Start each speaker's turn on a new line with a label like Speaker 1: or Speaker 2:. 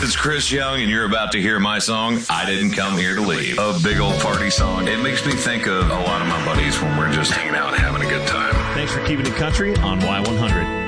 Speaker 1: It's Chris Young, and you're about to hear my song, I Didn't Come Here to Leave. A big old party song. It makes me think of a lot of my buddies when we're just hanging out and having a good time.
Speaker 2: Thanks for keeping it country on Y100.